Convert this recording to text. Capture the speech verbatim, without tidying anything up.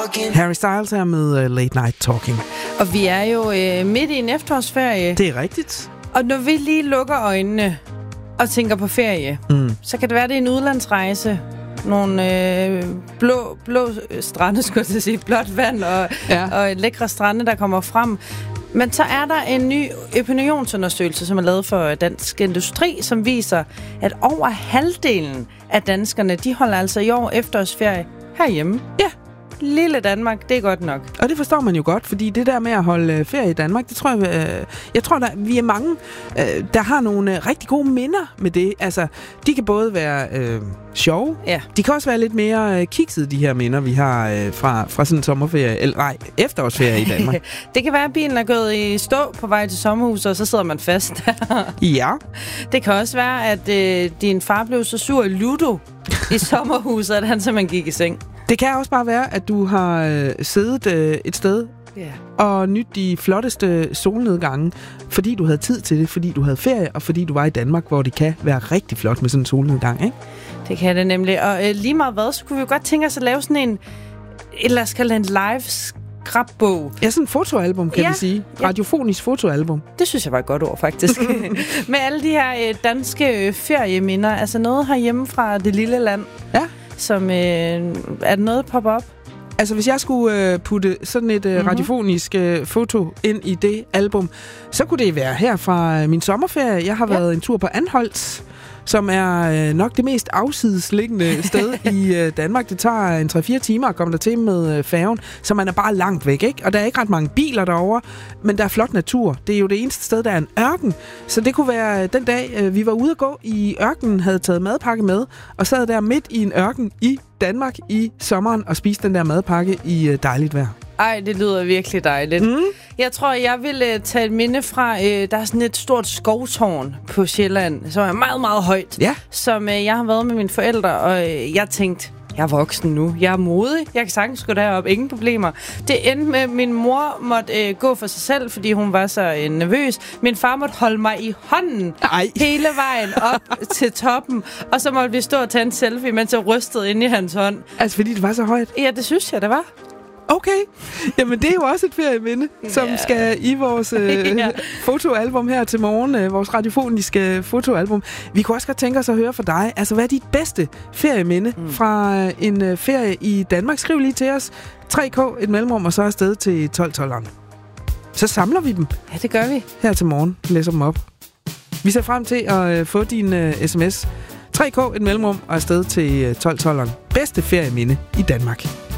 Harry Styles her med uh, Late Night Talking. Og vi er jo øh, midt i en efterårsferie. Det er rigtigt. Og når vi lige lukker øjnene og tænker på ferie, mm. så kan det være, det er en udlandsrejse. Nogle øh, blå, blå strande, skulle jeg sige, blåt vand og, ja. og lækre strande, der kommer frem. Men så er der en ny opinionsundersøgelse, som er lavet for Dansk Industri, som viser, at over halvdelen af danskerne, de holder altså i år efterårsferie herhjemme. Ja. Lille Danmark, det er godt nok. Og det forstår man jo godt, fordi det der med at holde ferie i Danmark, det tror jeg, øh, jeg tror, der, vi er mange, øh, der har nogle øh, rigtig gode minder med det. Altså, de kan både være øh, sjove, ja. De kan også være lidt mere øh, kiksede, de her minder, vi har øh, fra, fra sådan en sommerferie, eller nej, efterårsferie i Danmark. Det kan være, at bilen er gået i stå på vej til sommerhuset, og så sidder man fast der. Ja. Det kan også være, at øh, din far blev så sur i Ludo i sommerhuset, at han simpelthen gik i seng. Det kan også bare være, at du har øh, siddet øh, et sted yeah. og nyt de flotteste solnedgange, fordi du havde tid til det, fordi du havde ferie, og fordi du var i Danmark, hvor det kan være rigtig flot med sådan en solnedgang, ikke? Det kan det nemlig. Og øh, lige meget hvad, så kunne vi jo godt tænke os at lave sådan en, lad os kalde det en live scrapbog. Ja, sådan en fotoalbum, kan ja. vi sige. Radiofonisk fotoalbum. Det synes jeg var et godt ord, faktisk. Med alle de her øh, danske øh, ferieminder, altså noget herhjemme fra det lille land. Ja. Som, øh, er det noget popper op? Altså, hvis jeg skulle øh, putte sådan et øh, mm-hmm. radiofonisk øh, foto ind i det album, så kunne det være her fra øh, min sommerferie. Jeg har ja. været en tur på Anholt, som er øh, nok det mest afsidesliggende sted i øh, Danmark. Det tager en tre fire timer at komme der til med øh, færgen, så man er bare langt væk, ikke? Og der er ikke ret mange biler derovre, men der er flot natur. Det er jo det eneste sted, der er en ørken. Så det kunne være øh, den dag, øh, vi var ude at gå i ørkenen, havde taget madpakke med, og sad der midt i en ørken i Danmark i sommeren og spiste den der madpakke i øh, dejligt vejr. Ej, det lyder virkelig dejligt. Mm. Jeg tror, jeg vil uh, tage et minde fra, uh, der er sådan et stort skovtårn på Sjælland, som er meget, meget højt, ja. som uh, jeg har været med mine forældre, og uh, jeg tænkte, jeg er voksen nu, jeg er modig, jeg kan sagtens gå derop, ingen problemer. Det endte med, at min mor måtte uh, gå for sig selv, fordi hun var så uh, nervøs. Min far måtte holde mig i hånden Ej. hele vejen op til toppen, og så måtte vi stå og tage en selfie, mens jeg rystede inde i hans hånd. Altså, fordi det var så højt? Ja, det synes jeg, det var. Okay, jamen det er jo også et ferieminde, som yeah. skal i vores øh, yeah. fotoalbum her til morgen, øh, vores radiofoniske fotoalbum. Vi kunne også godt tænke os at høre fra dig, altså hvad er dit bedste ferieminde mm. fra øh, en øh, ferie i Danmark? Skriv lige til os, tre k et mellemrum, og så afsted til tolv tolveren. Så samler vi dem. Ja, det gør vi. Her til morgen, læser dem op. Vi ser frem til at øh, få din øh, sms. tre k et mellemrum, og afsted til øh, tolv tolveren. Bedste ferieminde i Danmark.